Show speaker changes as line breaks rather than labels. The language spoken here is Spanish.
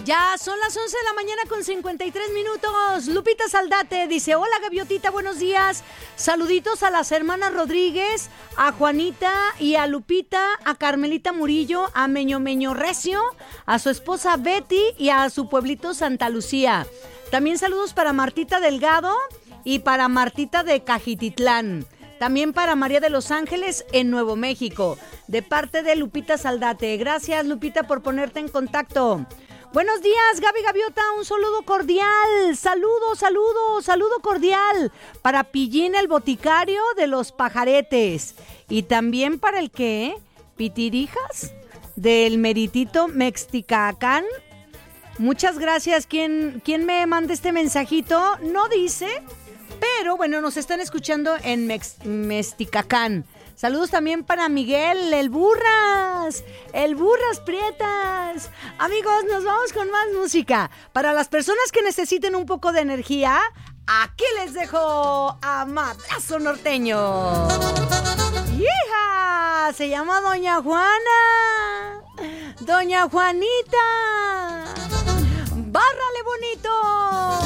Ya son las 11 de la mañana con 53 minutos. Lupita Saldate dice, hola Gaviotita, buenos días. Saluditos a las hermanas Rodríguez, a Juanita y a Lupita, a Carmelita Murillo, a Meño Meño Recio, a su esposa Betty y a su pueblito Santa Lucía. También saludos para Martita Delgado y para Martita de Cajititlán. También para María de los Ángeles en Nuevo México, de parte de Lupita Saldate. Gracias, Lupita, por ponerte en contacto. Buenos días, Gaby Gaviota, un saludo cordial. Saludo cordial para Pillín, el boticario de los pajaretes. Y también para el que, Pitirijas, del Meritito Mexticacán. Muchas gracias. ¿Quién me manda este mensajito? No dice, pero bueno, nos están escuchando en Mexticacán. Saludos también para Miguel, el Burras Prietas. Amigos, nos vamos con más música. Para las personas que necesiten un poco de energía, aquí les dejo a Madrazo Norteño. ¡Hija! Se llama Doña Juana. Doña Juanita. ¡Bárrale bonito!